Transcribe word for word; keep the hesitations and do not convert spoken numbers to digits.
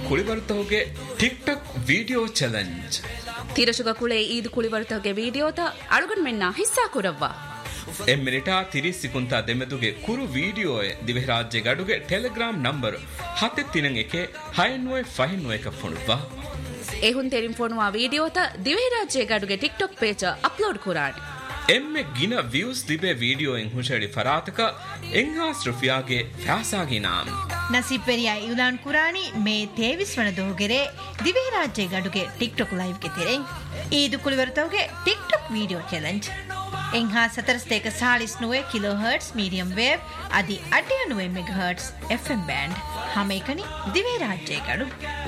ಕುಳಿಬರ್ತವಗೆ TikTok video challenge ತೀರಶುಗ ಕುಳೆ Eid ಕುಳಿಬರ್ತವಗೆ ವಿಡಿಯೋತ ಅಳುಗನ್ ಮೆನ್ನ ಹಿಸ್ಸಾ ಕುರವ್ವ M ಮಿನಿಟಾ ತಿರಿಸ್ ಸಿಕುಂತ ದೆಮೆದುಗೆ ಕುರು video ದಿವೆ ರಾಜ್ಯ ಗಡುಗೆ Telegram number ಹತ್ತೆ ತಿನಂ A K ಹೈನ್ವೈ ಫೈನ್ವೈ ಕಫುಣುವ ಎಹುನ್ ತೆರಿಂ ಫೋನುವ ವಿಡಿಯೋತ ದಿವೆ ರಾಜ್ಯ ಗಡುಗೆ ಟಿಕ್ಟಾಕ್ ಪೇಜ್ ಅಪ್ಲೋಡ್ ಕುರಾಣಿ ಎಮ್ಮೆ ಗಿನ ವ್ಯೂಸ್ ದಿಬೆ ವಿಡಿಯೋ ಎಂ ಹುಷಡಿ ಫರಾತಕ ಎಂಹಾಸ್ ರುಫಿಯಾಗೆ ಫ್ಯಾಸಾಗಿ ನಾಮ್ ನಸೀಬ್ ಪೆರಿಯಾ ಇವ್ಲಾನ್ ಕುರಾನಿ ಮೇ ತೇವಿಸ್ ವನ ದೋಗೆರೆ ದಿವೆ ರಾಜ್ಯ ಗಡುಗೆ ಟಿಕ್ಟಾಕ್ ಲೈವ್ ಗೆ ತೆರೆಂ ಈದು ಕುಳಿವರ್ತವಗೆ TikTok video challenge ಎಂಹಾ ಸತರಸ್ತೇಕ ಸಾಳಿಸ್ ನುವೆ kilo hertz medium wave ಅದಿ ಅಡ್ಡಿಯ ನುವೆ ಮೆಗಾ ಹರ್ಟ್ಸ್ ಎಫ್ಎಂ ಬ್ಯಾಂಡ್ ಹಮೇಕನಿ ದಿವೆ ರಾಜ್ಯ ಗಡು